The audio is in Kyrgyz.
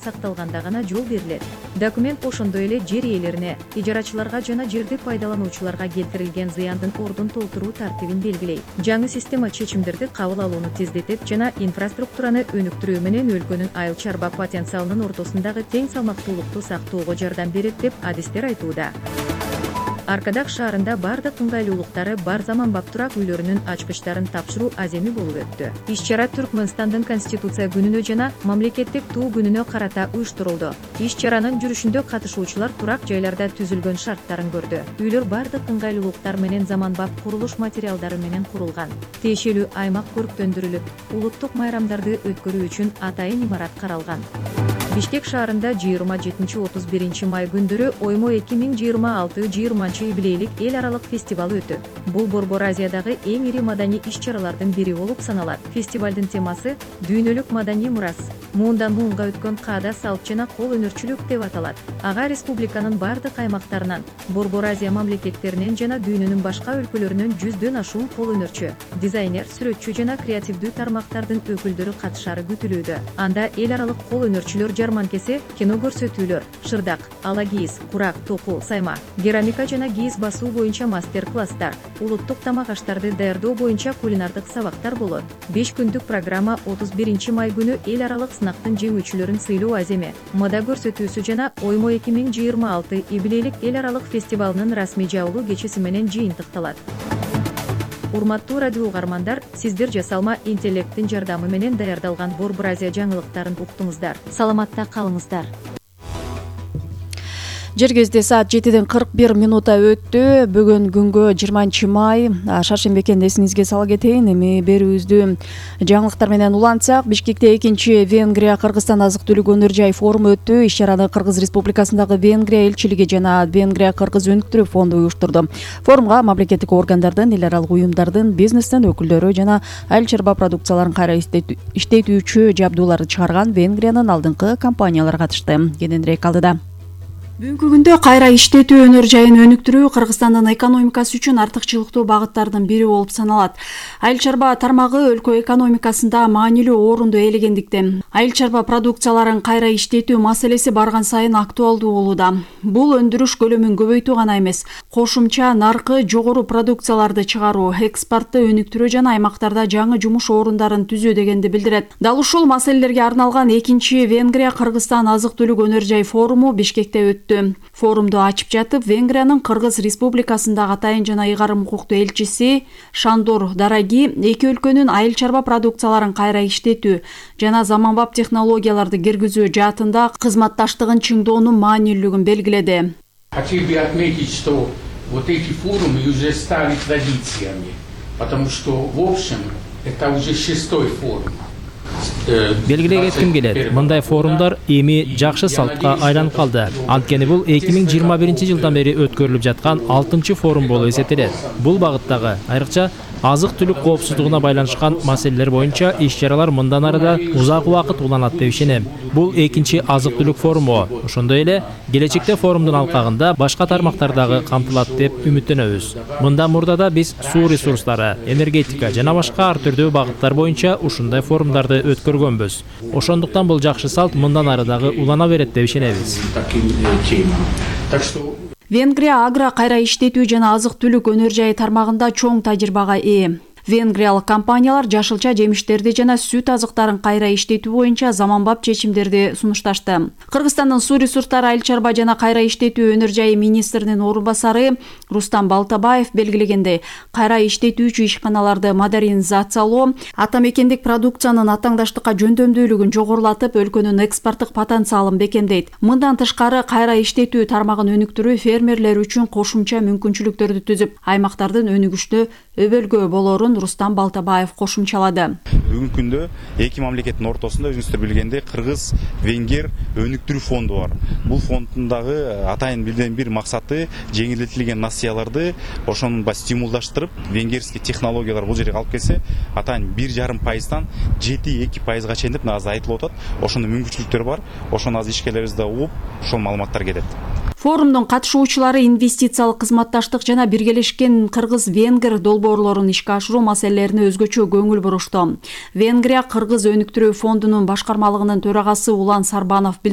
сакталганда гана жол берилет. Документ ошондой эле жер ээлерине, ижарачыларга жана жерди пайдалануучуларга келтирилген зыяндын ордун толтуруу тартибин белгилейт. Жаңы система чечимдерди кабыл алууну тездетет жана инфраструктураны өнүктүрүү менен өлкөнүн айыл чарба потенциалынын ортосундагы тең салмактуулукту сактоого жардам берет деп адистер айтууда. Аркадак шаарында бардык ыңгайлуулуктары бар заманбап турак үйлөрүнүн ачкычтарын тапшыруу аземи болуп өттү. Иш-чара Түркмөнстандын Конституция күнүнө жана мамлекеттик туу күнүнө карата уюштурулду. Иш-чаранын жүрүшүндө катышуучулар турак жайларда түзүлгөн шарттарын көрдү. Үйлөр бардык ыңгайлуулуктар менен заманбап курулуш материалдары менен курулган. Тиешелүү аймак көрктөндүрүлүп, улуттук майрамдарды өткөрүү үчүн атайын имарат каралган. Бишкек шаарында 27-31 май күндөрү Оймо 2026-20 юбилейлик эл аралык фестивал өтөт. Бул Борбор Азиядагы эң ири маданий иш-чаралардын бири болуп саналат. Фестивалдын темасы дүйнөлүк маданий мурас. Муундан муунга өткөн каада салт жана кол өнөрчүлүк деп аталат. Ага республиканын бардык аймактарынан, Борбор Азия мамлекеттеринен жана дүйнөнүн башка өлкөлөрүнөн 100дөн ашуун кол өнөрчү, дизайнер, сүрөтчү жана креативдүү тармактардын өкүлдөрү катышары күтүлүүдө. Анда эл аралык кол өнөрчүлөр жарманкеси, кино көрсөтүүлөр, шырдак, ала кийиз, курак, току, сайма, керамика жана кийиз басуу боюнча мастер-класстар, улуттук тамак аштарды даярдоо боюнча кулинардык сабактар болот. 5 күндүк программа 31 май күнү эл аралык сынактын жеңүүчүлөрүн сыйлоо аземи, мода көрсөтүүсү жана Оймо 2026 юбилейлик эл аралык фестивалынын расмий жабылуу кечеси менен жыйынтыкталат. Урматтуу радио угармандар, сиздер жасалма интеллекттин жардамы менен даярдалган Борбор Азия жаңылыктарын уктуңуздар. Саламатта калыңыздар. Жер кезде саат 7:41 өттү. Бүгүн күнгө 20 май, шаршемби экенин эсиңизге сала кетейин. Эми берүүбүздү жаңылыктар менен улантсак, Бишкекте 2-чи Венгрия Кыргызстан азык-түлүк өнөр жай форуму өттү. Иш-чараны Кыргыз Республикасындагы Венгрия элчилиги жана Венгрия Кыргыз өнүктүрүү фонду уюштурду. Форумга мамлекеттик органдардын, эл аралык уюмдардын, бизнестин өкүлдөрү жана айыл чарба продукцияларын кайра иштетүүчү жабдууларды чыгарган Венгриянын алдыңкы компаниялары катышты. Кененирээк алдыда. Бүгүнкү күндө кайра иштетүү өнөр жайын өнүктүрүү Кыргызстандын экономикасы үчүн артыкчылыктуу багыттардын бири болуп саналат. Айыл чарба тармагы өлкө экономикасында маанилүү орунду ээлегендиктен, айыл чарба продукцияларын кайра иштетүү маселеси барган сайын актуалдуу болууда. Бул өндүрүш көлөмүн көбөйтүү гана эмес, кошумча наркы жогору продукцияларды чыгаруу, экспортты өнүктүрүү жана аймактарда жаңы жумуш орундарын түзүү дегенди билдирет. Дал ушул маселелерге арналган 2-чи Венгрия Кыргызстан азык-түлүк өнөр жай форуму Бишкекте өттү. Форумду ачып жатып, Венгриянын Кыргыз Республикасындагы атайын жана ыйгарым укуктуу элчиси Шандор Дараги эки өлкөнүн айыл чарба продукцияларын кайра иштетүү жана заманбап технологияларды киргизүү жаатында кызматташтыгын чыңдоонун маанилүүлүгүн белгиледи. Хотел бы отметить, что вот эти форумы уже стали традициями, потому что в общем это уже 6-й форум. Белгилей кетким келет. Мындай форумдар эми жакшы салтка айланып калды. Анткени бул 2021 жылдан бери өткөрүлүп жаткан 6-чы форум болуп эсептелет. Бул багыттагы айрыкча азык-түлүк коопсуздугуна байланышкан маселелер боюнча иш-чаралар мындан ары да узак убакыт уланат деп ишенем. Бул 2-чи азык-түлүк форуму. Ошондой эле келечекте форумдун алкагында башка тармактардагы камтылат деп үмүттөнөбүз. Мындан мурда да биз суу ресурстары, энергетика жана башка ар түрдүү багыттар боюнча ушундай форумдарды өткөргөнбүз. Ошондуктан бул жакшы салт мындан ары дагы улана берет деп ишенебиз. Венгрия агро кайра иштетүү жана азык-түлүк өнөр жай тармагында чоң тажрыйбага ээ. Венгриялык компаниялар жашылча жемиштерди жана сүт азыктарын кайра иштетүү боюнча заманбап чечимдерди сунушташты. Кыргызстандын суу ресурстары айыл чарба жана кайра иштетүү өнөр жайы министринин орун басары Рустам Балтабаев белгилегендей, кайра иштетүүчү ишканаларды модернизациялоо, ата мекендик продукциянын атаңдаштыкка жөндөмдүүлүгүн жогорулатып, өлкөнүн экспорттук потенциалын бекемдейт. Мындан тышкары кайра иштетүү тармагын өнүктүрүү фермерлер үчүн кошумча мүмкүнчүлүктөрдү түзүп, аймактардын өнүгүчтүү өбөлгө болорун Рустам Балтабаев кошумчалады. Бүгүнкү күндө эки мамлекеттин ортосунда өзүңүздөр билгендей Кыргыз-Венгер өнүктүрүү фонду бар. Бул фондундагы атайын бир максаты жеңилдетилген насыяларды ошонун стимулдаштырып, венгерский технологиялар бул жерге алып келсе, атайын 1,5%-тан 7-2%-га чейин деп азыр айтылып атат. Ошондо мүмкүнчүлүктөр бар. Ошону азыр ишкерлерибизде угуп, ошол маалыматтар кетет. Форумдун катышуучулары инвестициялык кызматташтык жана биргелешкен Кыргыз-Венгер долбоорлорун ишке ашыруу маселелерине өзгөчө көңүл бурушту. Венгрия Кыргыз өнүктүрүү фондунун башкармалыгынын төрагасы Улан Сарбанов